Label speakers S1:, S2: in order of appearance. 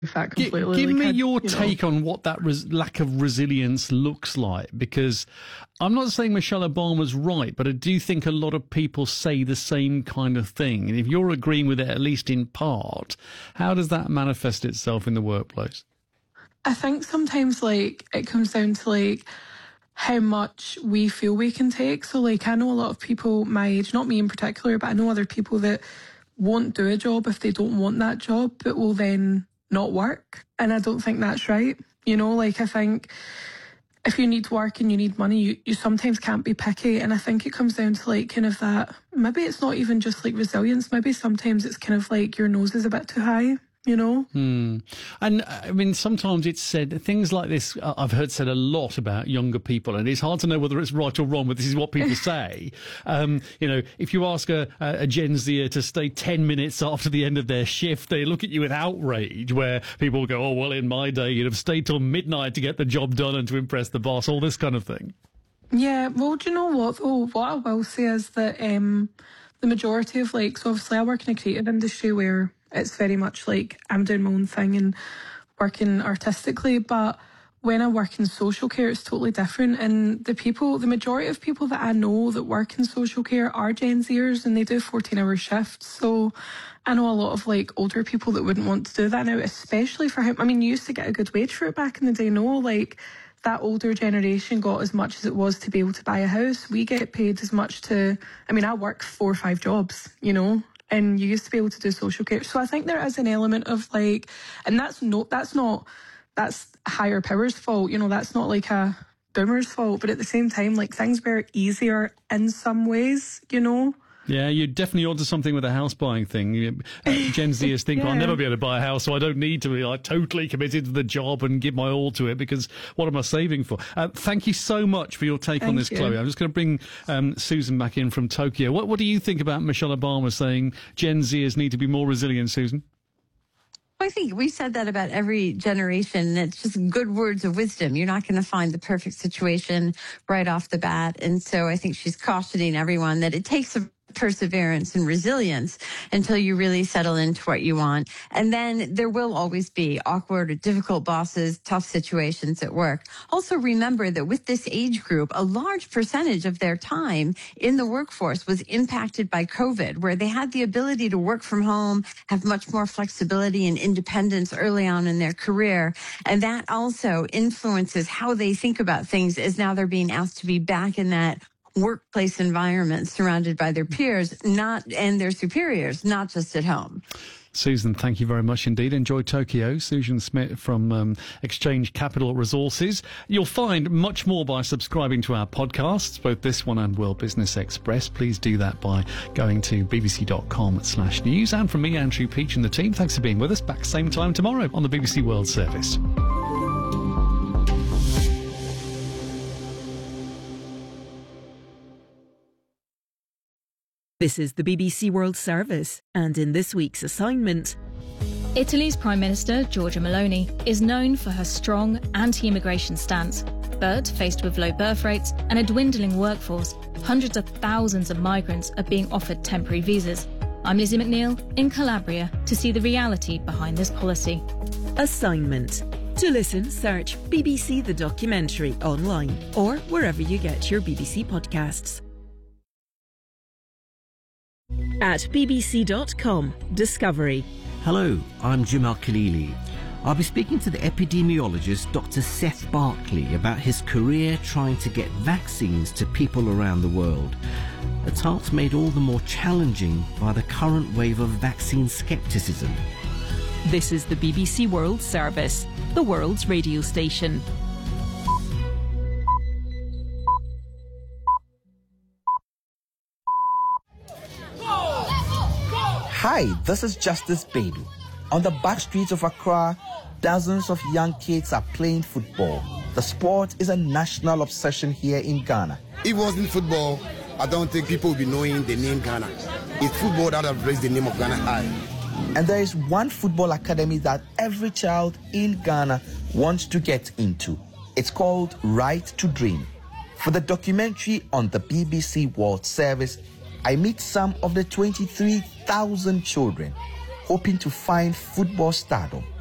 S1: that completely.
S2: Give me your take on what that lack of resilience looks like, because I'm not saying Michelle Obama's right, but I do think a lot of people say the same kind of thing. And if you're agreeing with it, at least in part, how does that manifest itself in the workplace?
S1: I think sometimes, like, it comes down to, like, how much we feel we can take. So, like, I know a lot of people my age, not me in particular, but I know other people that won't do a job if they don't want that job, but will then not work. And I don't think that's right. You know, like, I think if you need work and you need money, you sometimes can't be picky. And I think it comes down to, like, kind of that, maybe it's not even just like resilience, maybe sometimes it's kind of like your nose is a bit too high. You know?
S2: And I mean, sometimes it's said, things like this, I've heard said a lot about younger people, and it's hard to know whether it's right or wrong, but this is what people say. You know, if you ask a Gen Zer to stay 10 minutes after the end of their shift, they look at you with outrage, where people go, oh, well, in my day, you'd have stayed till midnight to get the job done and to impress the boss, all this kind of thing.
S1: Yeah, well, do you know what, though? What I will say is that the majority of, like, so obviously I work in a creative industry where it's very much like I'm doing my own thing and working artistically, but when I work in social care, it's totally different. And the majority of people that I know that work in social care are Gen Zers, and they do 14-hour shifts. So I know a lot of, like, older people that wouldn't want to do that now, especially for him. I mean, you used to get a good wage for it back in the day, no? Like, that older generation got as much as it was to be able to buy a house. We get paid as much I work 4 or 5 jobs, you know? And you used to be able to do social care. So I think there is an element of, like, and that's higher powers' fault, you know, that's not like a boomer's fault, but at the same time, like, things were easier in some ways, you know?
S2: Yeah, you definitely onto something with a house buying thing. Gen Zers think, I'll never be able to buy a house, so I don't need to be like totally committed to the job and give my all to it, because what am I saving for? Thank you so much for your take on this, Chloe. I'm just going to bring Susan back in from Tokyo. What do you think about Michelle Obama saying Gen Zers need to be more resilient, Susan?
S3: I think we said that about every generation. It's just good words of wisdom. You're not going to find the perfect situation right off the bat. And so I think she's cautioning everyone that it takes a perseverance and resilience until you really settle into what you want. And then there will always be awkward or difficult bosses, tough situations at work. Also remember that with this age group, a large percentage of their time in the workforce was impacted by COVID, where they had the ability to work from home, have much more flexibility and independence early on in their career. And that also influences how they think about things as now they're being asked to be back in that workplace environment surrounded by their peers and their superiors, not just at home.
S2: Susan, thank you very much indeed. Enjoy Tokyo. Susan Smith from Exchange Capital Resources. You'll find much more by subscribing to our podcasts, both this one and World Business Express. Please do that by going to bbc.com/news. And from me, Andrew Peach, and the team, thanks for being with us. Back same time tomorrow on the BBC World Service.
S4: This is the BBC World Service, and in this week's assignment,
S5: Italy's Prime Minister, Giorgia Meloni, is known for her strong anti-immigration stance. But faced with low birth rates and a dwindling workforce, hundreds of thousands of migrants are being offered temporary visas. I'm Lizzie McNeil in Calabria to see the reality behind this policy.
S4: Assignment. To listen, search BBC The Documentary online or wherever you get your BBC podcasts. At bbc.com, Discovery.
S6: Hello, I'm Jim Al-Khalili. I'll be speaking to the epidemiologist Dr. Seth Barkley about his career trying to get vaccines to people around the world. A task made all the more challenging by the current wave of vaccine scepticism.
S4: This is the BBC World Service, the world's radio station.
S7: Hi, this is Justice Baby. On the back streets of Accra, dozens of young kids are playing football. The sport is a national obsession here in Ghana.
S8: If it wasn't football, I don't think people would be knowing the name Ghana. It's football that has raised the name of Ghana high.
S7: And there is one football academy that every child in Ghana wants to get into. It's called Right to Dream. For the documentary on the BBC World Service, I meet some of the 23,000 children hoping to find football stardom.